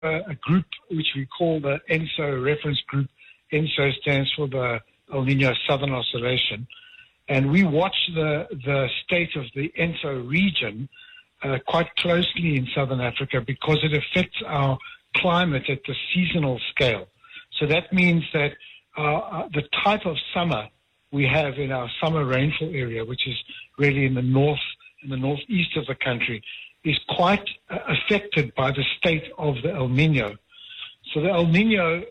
a group which we call the ENSO reference group. ENSO stands for the El Nino Southern Oscillation. And we watch the state of the ENSO region quite closely in Southern Africa because it affects our climate at the seasonal scale. So that means that the type of summer we have in our summer rainfall area, which is really in the northeast of the country, is quite affected by the state of the El Nino. So the El Nino,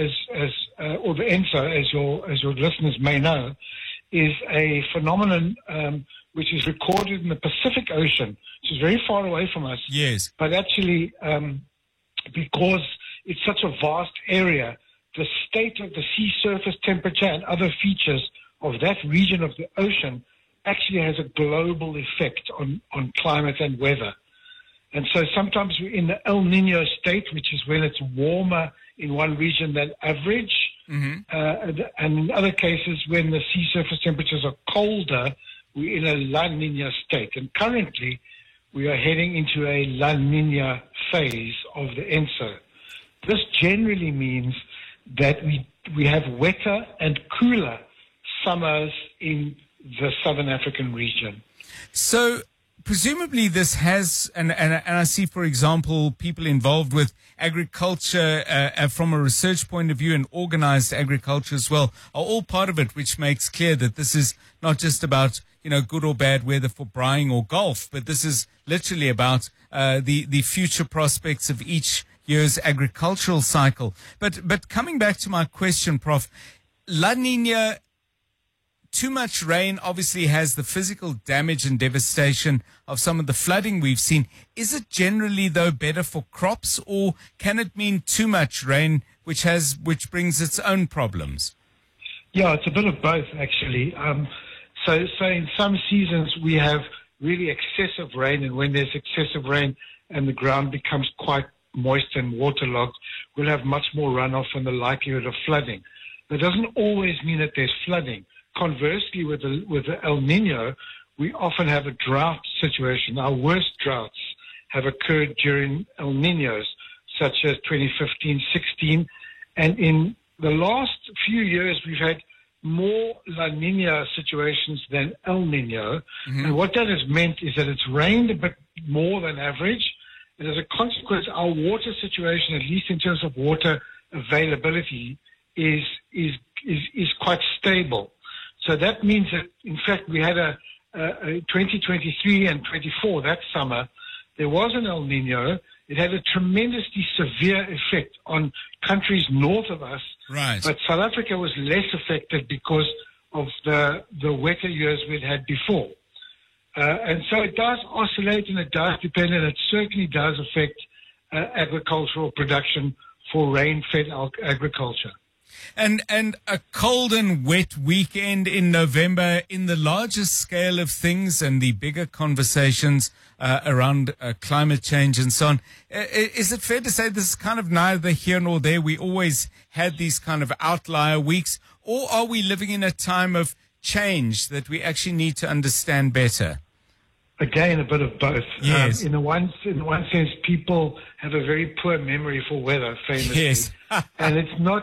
or the ENSO, as your listeners may know, is a phenomenon which is recorded in the Pacific Ocean, which is very far away from us. Yes. But actually, because it's such a vast area, the state of the sea surface temperature and other features of that region of the ocean actually has a global effect on climate and weather. And so sometimes we're in the El Nino state, which is when it's warmer in one region than average. Mm-hmm. And in other cases, when the sea surface temperatures are colder, we're in a La Nina state. And currently, we are heading into a La Nina phase of the ENSO. This generally means that we have wetter and cooler summers in the Southern African region. So presumably this has, and I see, for example, people involved with agriculture from a research point of view and organized agriculture as well are all part of it, which makes clear that this is not just about, good or bad weather for braaiing or golf, but this is literally about the future prospects of each year's agricultural cycle. But coming back to my question, Prof, La Nina, too much rain obviously has the physical damage and devastation of some of the flooding we've seen. Is it generally, though, better for crops, or can it mean too much rain, which brings its own problems? Yeah, it's a bit of both, actually. So in some seasons we have really excessive rain, and when there's excessive rain and the ground becomes quite moist and waterlogged, we'll have much more runoff and the likelihood of flooding. That doesn't always mean that there's flooding. Conversely, with the El Nino, we often have a drought situation. Our worst droughts have occurred during El Ninos, such as 2015-16. And in the last few years, we've had more La Nina situations than El Nino. Mm-hmm. And what that has meant is that it's rained a bit more than average. And as a consequence, our water situation, at least in terms of water availability, is quite stable. So that means that, in fact, we had a 2023 and 24, that summer, there was an El Nino. It had a tremendously severe effect on countries north of us. Right. But South Africa was less affected because of the wetter years we'd had before. And so it does oscillate and it does depend, and it certainly does affect agricultural production for rain-fed agriculture. And a cold and wet weekend in November, in the larger scale of things and the bigger conversations around climate change and so on, is it fair to say this is kind of neither here nor there? We always had these kind of outlier weeks, or are we living in a time of change that we actually need to understand better? Again, a bit of both. Yes. In the one sense, people have a very poor memory for weather, famously. Yes. And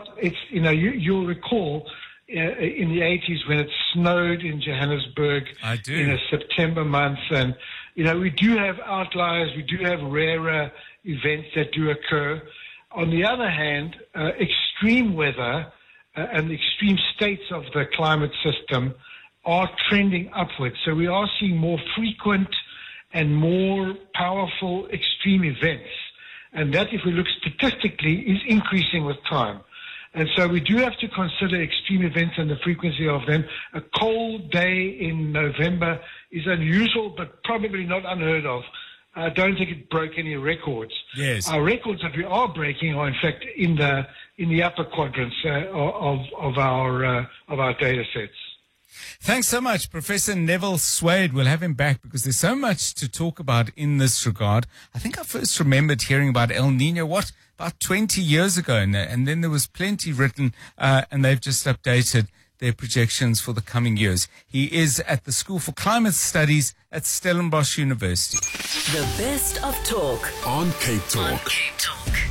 you'll recall in the 80s when it snowed in Johannesburg. I do. In a September month. And, we do have outliers. We do have rarer events that do occur. On the other hand, extreme weather and the extreme states of the climate system are trending upwards. So we are seeing more frequent and more powerful extreme events. And that, if we look statistically, is increasing with time. And so we do have to consider extreme events and the frequency of them. A cold day in November is unusual, but probably not unheard of. I don't think it broke any records. Yes. Our records that we are breaking are, in fact, in the upper quadrants of our data sets. Thanks so much, Professor Neville Swade. We'll have him back because there's so much to talk about in this regard. I think I first remembered hearing about El Nino, about 20 years ago, and then there was plenty written, and they've just updated their projections for the coming years. He is at the School for Climate Studies at Stellenbosch University. The best of talk on Cape Talk. On Cape Talk.